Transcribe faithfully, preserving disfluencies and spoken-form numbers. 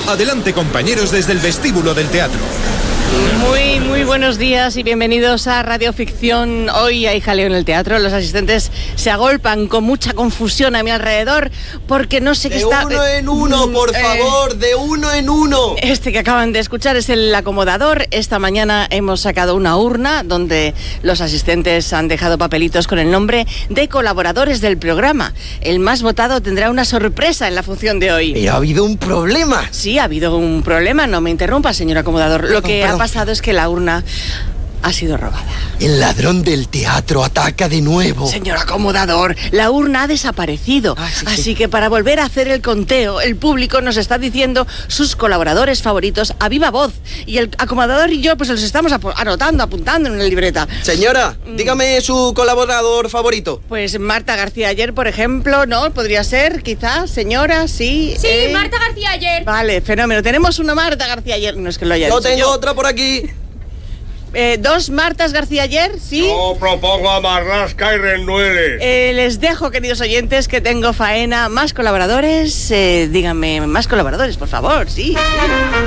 Adelante, compañeros, desde el vestíbulo del teatro. Muy, muy buenos días y bienvenidos a Radio Ficción. Hoy hay jaleo en el teatro. Los asistentes se agolpan con mucha confusión a mi alrededor porque no sé qué está... De uno en uno, por eh, favor, de uno en uno. Este que acaban de escuchar es el acomodador. Esta mañana hemos sacado una urna donde los asistentes han dejado papelitos con el nombre de colaboradores del programa. El más votado tendrá una sorpresa en la función de hoy. Pero ha habido un problema. Sí, ha habido un problema. No me interrumpa, señor acomodador. Lo que Perdón. ha pasado es que la urna ha sido robada. El ladrón del teatro ataca de nuevo. Señor acomodador, la urna ha desaparecido. Ah, sí, Así sí. que para volver a hacer el conteo, el público nos está diciendo sus colaboradores favoritos a viva voz. Y el acomodador y yo pues los estamos ap- anotando, apuntando en una libreta. Señora, dígame su colaborador favorito. Pues Marta García Ayer, por ejemplo, ¿no? Podría ser, quizás, señora, sí. Sí, eh. Marta García Ayer. Vale, fenómeno. Tenemos una Marta García Ayer. No es que lo haya Yo dicho tengo yo. otra por aquí. Eh, dos Martas García Ayer, sí. Yo propongo a Marrasca y Rendueles. Eh, les dejo, queridos oyentes, que tengo faena. Más colaboradores, eh, díganme, más colaboradores, por favor, sí.